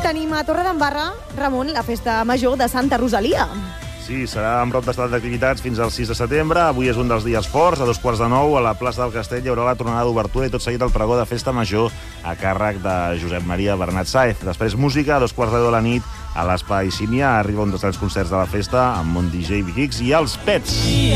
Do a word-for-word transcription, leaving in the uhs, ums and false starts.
tenim a Torredembarra, Ramon, la festa major de Santa Rosalia. Sí, serà amb roc d'estat d'activitats fins al sis de setembre. Avui és un dels dies forts. A dos quarts de nou, a la plaça del Castell, hi haurà la tornada d'obertura i tot seguit el pregó de festa major a càrrec de Josep Maria Bernat Sáez. Després música, a dos quarts de deu de la nit, a l'Espai Sínia. Arriba un dels grans concerts de la festa amb un D J Big X i els Pets.